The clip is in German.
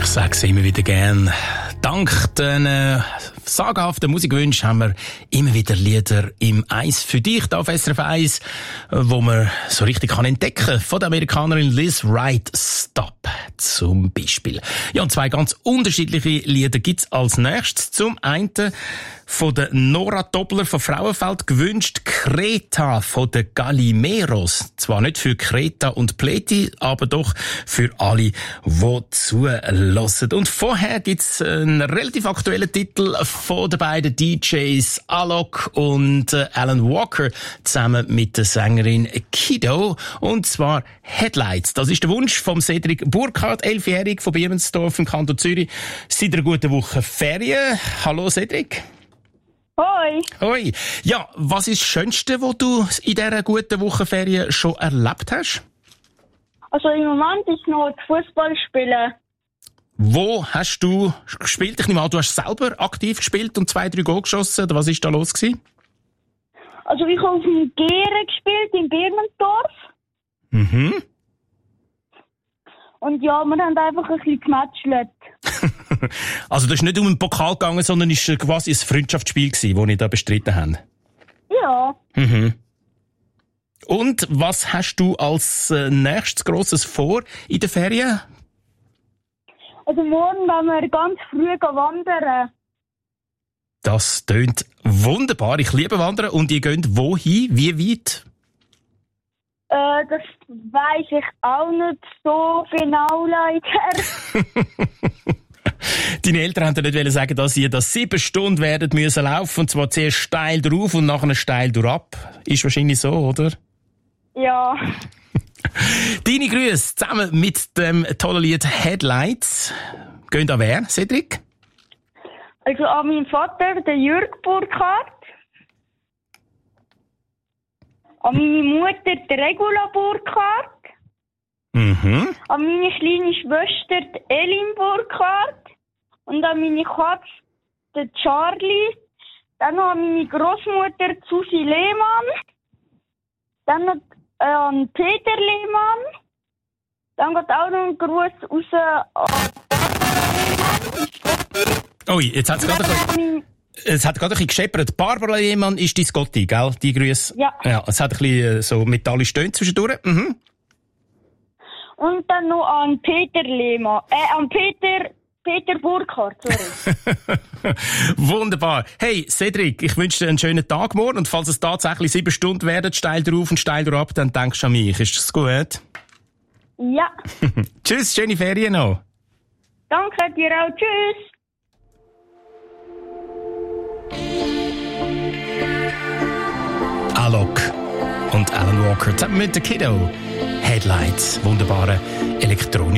sage es immer wieder gern. Dank den sagenhaften Musikwünschen haben wir immer wieder Lieder im Eis für dich da auf SRF 1, wo man so richtig kann entdecken von der Amerikanerin Liz Wright. Stop zum Beispiel. Ja, und zwei ganz unterschiedliche Lieder gibt's als nächstes. Zum einen von der Nora Doppler von Frauenfeld gewünscht Kreta von den Gallimeros. Zwar nicht für Kreta und Pleti, aber doch für alle, die zuhören. Und vorher gibt's einen relativ aktuellen Titel von den beiden DJs Alok und Alan Walker zusammen mit der Sängerin Kido. Und zwar Headlights. Das ist der Wunsch vom Cedric Burkhardt, 11-jährig von Biermensdorf im Kanton Zürich. Seit einer guten Woche Ferien. Hallo Cedric. Hoi. Hoi. Ja, was ist das Schönste, was du in dieser guten Woche Ferien schon erlebt hast? Also im Moment ist noch das Fußballspielen. Wo hast du gespielt? Ich nehme an, du hast selber aktiv gespielt und 2-3 Goal geschossen. Oder was war da los gewesen? Also ich habe auf dem Gere gespielt in Birmensdorf. Mhm. Und ja, wir haben einfach ein bisschen gematchelt. Also das ist nicht um den Pokal gegangen, sondern es war quasi ein Freundschaftsspiel, das ihr da bestritten habt? Ja. Mhm. Und was hast du als nächstes Grosses vor in den Ferien? Also morgen werden wir ganz früh wandern. Das tönt wunderbar. Ich liebe Wandern. Und ihr geht wohin? Wie weit? Das weiss ich auch nicht so genau, leider. Deine Eltern haben dir nicht sagen, dass ihr das 7 Stunden werden müssen laufen, und zwar zuerst steil drauf und nachher steil durchab. Ist wahrscheinlich so, oder? Ja. Deine Grüße zusammen mit dem tollen Lied Headlights. Gehen an wer, Cedric? Also an meinen Vater, den Jürg Burkhardt. An meine Mutter, die Regula Burkhardt. Mhm. An meine kleine Schwester, die Elin Burkhardt. Und an meine Katze, den Charlie. Dann noch an meine Großmutter, Susi Lehmann. Dann noch an Peter Lehmann. Dann geht auch noch ein Gruß raus an Ui, jetzt hat es gerade ein bisschen gescheppert. Barbara Lehmann ist dein Gotti, gell? Die Grüße. Ja. Ja, es hat ein bisschen so metallisch Töne zwischendurch. Mhm. Und dann noch an Peter Lehmann. An Peter Burkhardt, sorry. Wunderbar. Hey, Cedric, ich wünsche dir einen schönen Tag morgen. Und falls es tatsächlich 7 Stunden werden, steil drauf und steil drauf, dann denkst du an mich. Ist das gut? Ja. Tschüss, schöne Ferien noch. Danke dir auch. Tschüss. Alok und Alan Walker zusammen mit der Kido. Headlights, wunderbare elektronische